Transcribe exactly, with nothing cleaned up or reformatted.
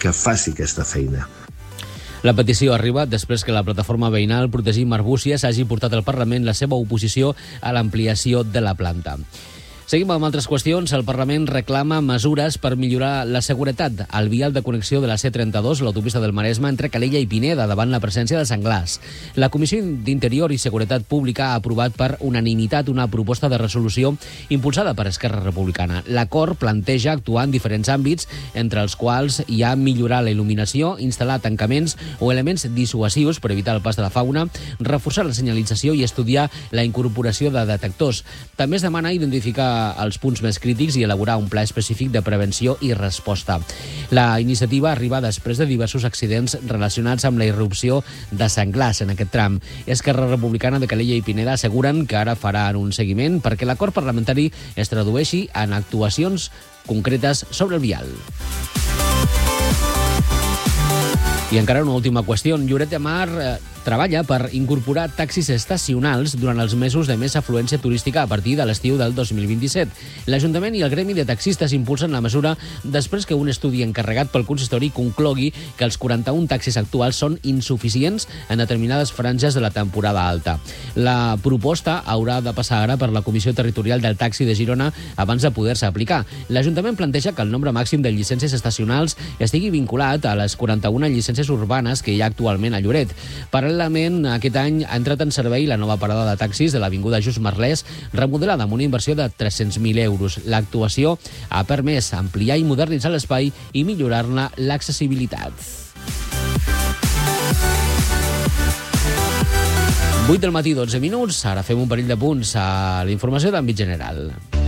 que faci aquesta feina. La petició ha arribat després que la plataforma veïnal Protegim Arbúcies hagi portat al Parlament la seva oposició a l'ampliació de la planta. Seguim amb altres qüestions. El Parlament reclama mesures per millorar la seguretat al vial de connexió de la C trenta-dos, l'autopista del Maresme, entre Calella i Pineda, davant la presència de senglars. La Comissió d'Interior i Seguretat Pública ha aprovat per unanimitat una proposta de resolució impulsada per Esquerra Republicana. L'acord planteja actuar en diferents àmbits, entre els quals hi ha millorar la il·luminació, instal·lar tancaments o elements dissuasius per evitar el pas de la fauna, reforçar la senyalització i estudiar la incorporació de detectors. També es demana identificar els punts més crítics i elaborar un pla específic de prevenció i resposta. La iniciativa arriba després de diversos accidents relacionats amb la irrupció de senglars en aquest tram. Esquerra Republicana de Calella i Pineda asseguren que ara faran un seguiment perquè l'acord parlamentari es tradueixi en actuacions concretes sobre el vial. I encara una última qüestió. Lloret de Mar eh, treballa per incorporar taxis estacionals durant els mesos de més afluència turística a partir de l'estiu del dos mil vint-i-set. L'Ajuntament i el Gremi de Taxistes impulsen la mesura després que un estudi encarregat pel consistori conclogui que els quaranta-un taxis actuals són insuficients en determinades franges de la temporada alta. La proposta haurà de passar ara per la Comissió Territorial del Taxi de Girona abans de poder-se aplicar. L'Ajuntament planteja que el nombre màxim de llicències estacionals estigui vinculat a les quaranta-una llicències urbanes que hi ha actualment a Lloret. Paral·lelament, aquest any ha entrat en servei la nova parada de taxis de l'Avinguda Just Merlès, remodelada amb una inversió de tres-cents mil euros. L'actuació ha permès ampliar i modernitzar l'espai i millorar-ne l'accessibilitat. vuit del matí, dotze minuts. Ara fem un parell de punts a la informació d'àmbit general.